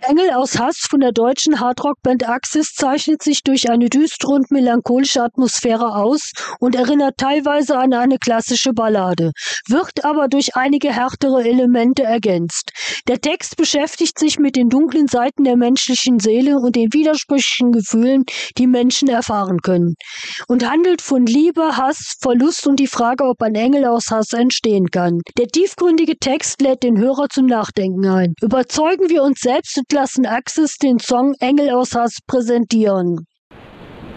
Engel aus Hass von der deutschen Hardrock-Band Axis zeichnet sich durch eine düstere und melancholische Atmosphäre aus und erinnert teilweise an eine klassische Ballade, wird aber durch einige härtere Elemente ergänzt. Der Text beschäftigt sich mit den dunklen Seiten der menschlichen Seele und den widersprüchlichen Gefühlen, die Menschen erfahren können, und handelt von Liebe, Hass, Verlust und die Frage, ob ein Engel aus Hass entstehen kann. Der tiefgründige Text lädt den Hörer zum Nachdenken ein. Überzeugen wir uns selbst und lassen Axis den Song Engel aus Hass präsentieren.